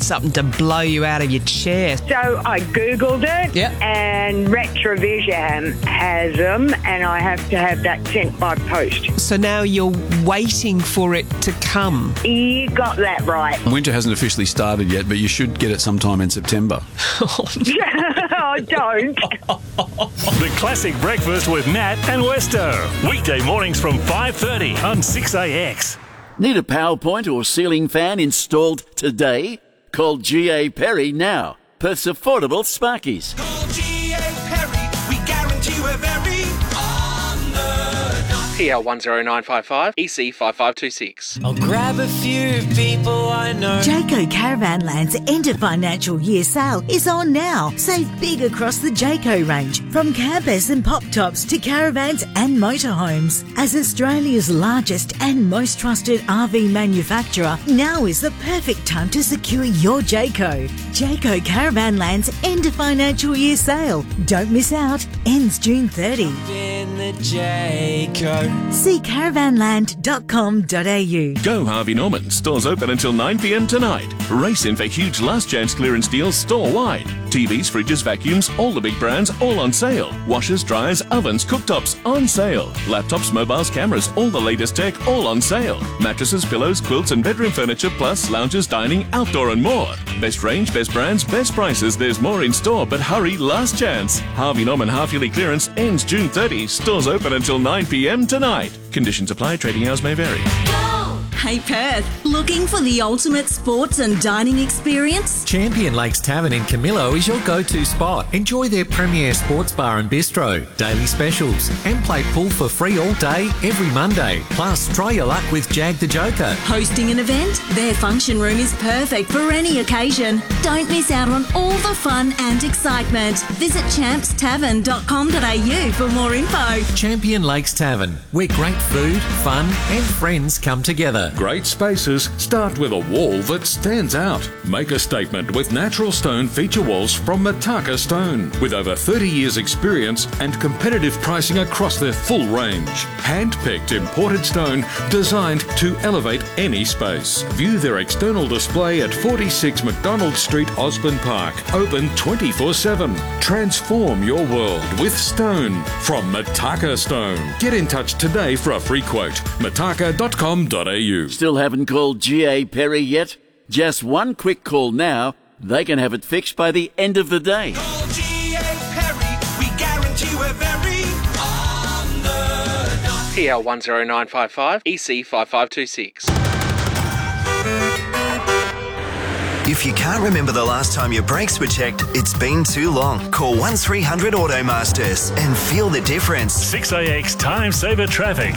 something to blow you out of your chair. So I Googled it, Yep. and Retrovision has them, and I have to have that sent by post. So now you're waiting for it to come. You got that right. Winter hasn't officially started yet, but you should get it sometime in September. I don't. The Classic Breakfast with Nat and Westo. Weekday mornings from 5:30 on 6AX. Need a PowerPoint or ceiling fan installed today? Call G.A. Perry now. Perth's affordable Sparkies. Call G.A. Perry, we guarantee we're very on the dot. PL 10955, EC 5526. I'll grab a few people I know. Jayco Caravanland's end of financial year sale is on now. Save big across the Jayco range, from campers and pop tops to caravans and motorhomes. As Australia's largest and most trusted RV manufacturer, now is the perfect time to secure your Jayco. Jayco Caravanland's end of financial year sale. Don't miss out. Ends June 30. In the Jayco. See caravanland.com.au. Go Harvey Norman. Stores open until 9 p.m. tonight. Race in for huge last chance clearance deals store-wide. TVs, fridges, vacuums, all the big brands, all on sale. Washers, dryers, ovens, cooktops, on sale. Laptops, mobiles, cameras, all the latest tech, all on sale. Mattresses, pillows, quilts and bedroom furniture, plus lounges, dining, outdoor and more. Best range, best brands, best prices. There's more in store, but hurry, last chance. Harvey Norman half-yearly clearance ends June 30. Stores open until 9 p.m. tonight. Conditions apply. Trading hours may vary. Hey Perth, looking for the ultimate sports and dining experience? Champion Lakes Tavern in Camillo is your go-to spot. Enjoy their premier sports bar and bistro, daily specials, and play pool for free all day, every Monday. Plus, try your luck with Jag the Joker. Hosting an event? Their function room is perfect for any occasion. Don't miss out on all the fun and excitement. Visit champstavern.com.au for more info. Champion Lakes Tavern, where great food, fun, and friends come together. Great spaces start with a wall that stands out. Make a statement with natural stone feature walls from Mataka Stone. With over 30 years experience and competitive pricing across their full range. Hand-picked imported stone designed to elevate any space. View their external display at 46 McDonald Street, Osborne Park. Open 24/7. Transform your world with stone from Mataka Stone. Get in touch today for a free quote. mataka.com.au. Still haven't called G.A. Perry yet? Just one quick call now. They can have it fixed by the end of the day. Call G.A. Perry, we guarantee we're very on the dot. PL 10955, EC 5526. If you can't remember the last time your brakes were checked, it's been too long. Call 1300 Automasters and feel the difference. 6AX Time Saver Traffic.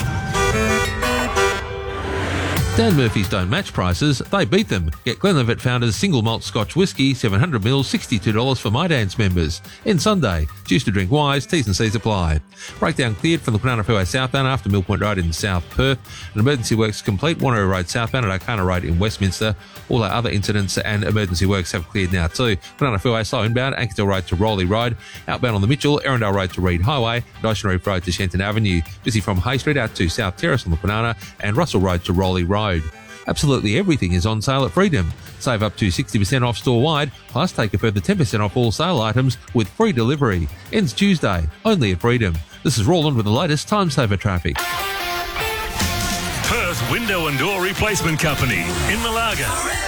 Dan Murphy's don't match prices, they beat them. Get Glenlivet Founders Single Malt Scotch Whisky, 700ml, $62 for My Dance members. In Sunday, choose to drink wise, T's and C's apply. Breakdown cleared from the Kwinana Freeway southbound after Mill Point Road in South Perth. An emergency works complete, Wanneroo Road southbound at Arcana Road in Westminster. All our other incidents and emergency works have cleared now too. Kwinana Freeway slow inbound, Ankertel Road to Rowley Road. Outbound on the Mitchell, Erindale Road to Reed Highway, Dyson Reef Road to Shenton Avenue. Busy from Hay Street out to South Terrace on the Kwinana and Russell Road to Rowley Road. Absolutely everything is on sale at Freedom. Save up to 60% off store-wide, plus take a further 10% off all sale items with free delivery. Ends Tuesday, only at Freedom. This is Roland with the latest Time Saver traffic. Perth Window and Door Replacement Company in Malaga.